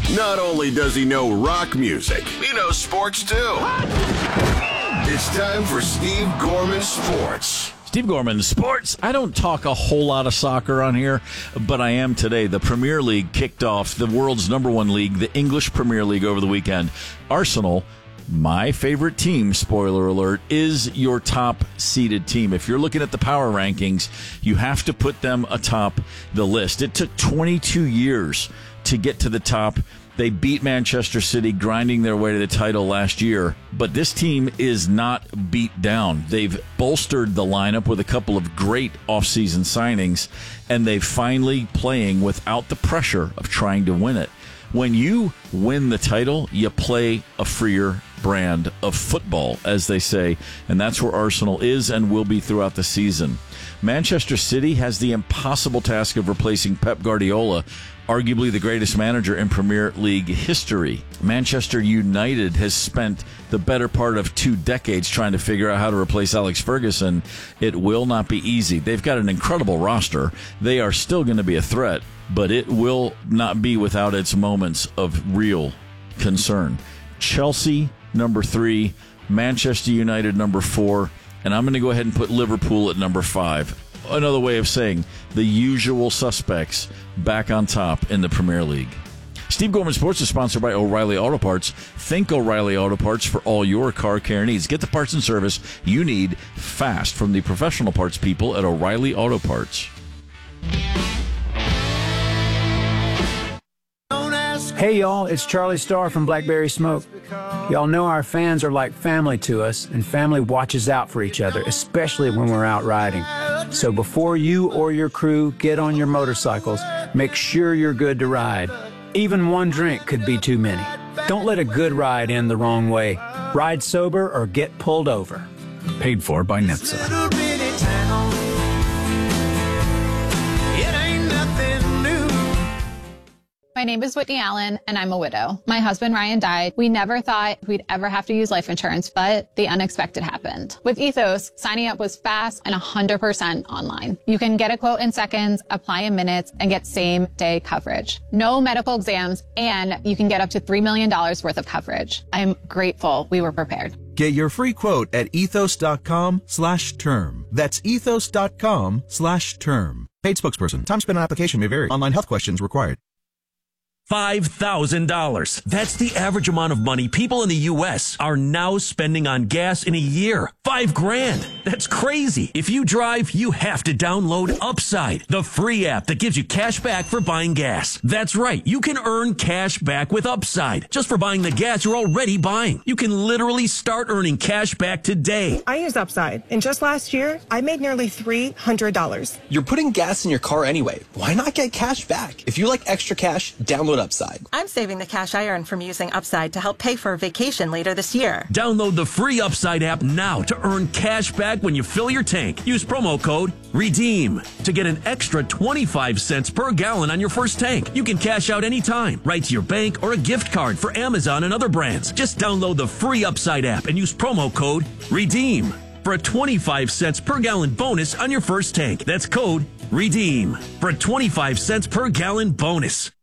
Not only does he know rock music, he knows sports too. It's time for Steve Gorman Sports. Steve Gorman Sports. I don't talk a whole lot of soccer on here, but I am today. The Premier League kicked off, the world's #1 league, the English Premier League, over the weekend. Arsenal, my favorite team, spoiler alert, is your top-seeded team. If you're looking at the power rankings, you have to put them atop the list. It took 22 years to get to the top. They beat Manchester City, grinding their way to the title last year. But this team is not beat down. They've bolstered the lineup with a couple of great offseason signings, and they're finally playing without the pressure of trying to win it. When you win the title, you play a freer brand of football, as they say, and that's where Arsenal is and will be throughout the season. Manchester City has the impossible task of replacing Pep Guardiola, arguably the greatest manager in Premier League history. Manchester United has spent the better part of 2 decades trying to figure out how to replace Alex Ferguson. It will not be easy. They've got an incredible roster. They are still going to be a threat, but it will not be without its moments of real concern. Chelsea, number 3, Manchester United, number 4, and I'm going to go ahead and put Liverpool at number 5. Another way of saying the usual suspects back on top in the Premier League. Steve Gorman Sports is sponsored by O'Reilly Auto Parts. Think O'Reilly Auto Parts for all your car care needs. Get the parts and service you need fast from the professional parts people at O'Reilly Auto Parts. Hey y'all, it's Charlie Starr from Blackberry Smoke. Y'all know our fans are like family to us, and family watches out for each other, especially when we're out riding. So before you or your crew get on your motorcycles, make sure you're good to ride. Even one drink could be too many. Don't let a good ride end the wrong way. Ride sober or get pulled over. Paid for by NHTSA. My name is Whitney Allen, and I'm a widow. My husband, Ryan, died. We never thought we'd ever have to use life insurance, but the unexpected happened. With Ethos, signing up was fast and 100% online. You can get a quote in seconds, apply in minutes, and get same-day coverage. No medical exams, and you can get up to $3 million worth of coverage. I'm grateful we were prepared. Get your free quote at ethos.com/term. That's ethos.com/term. Paid spokesperson. Time spent on application may vary. Online health questions required. $5,000. That's the average amount of money people in the U.S. are now spending on gas in a year. $5,000. That's crazy. If you drive, you have to download Upside, the free app that gives you cash back for buying gas. That's right. You can earn cash back with Upside just for buying the gas you're already buying. You can literally start earning cash back today. I use Upside, and just last year, I made nearly $300. You're putting gas in your car anyway. Why not get cash back? If you like extra cash, download Upside. I'm saving the cash I earn from using Upside to help pay for a vacation later this year. Download the free Upside app now to earn cash back when you fill your tank. Use promo code REDEEM to get an extra 25 cents per gallon on your first tank. You can cash out anytime, right to your bank or a gift card for Amazon and other brands. Just download the free Upside app and use promo code REDEEM for a 25 cents per gallon bonus on your first tank. That's code REDEEM for a 25 cents per gallon bonus.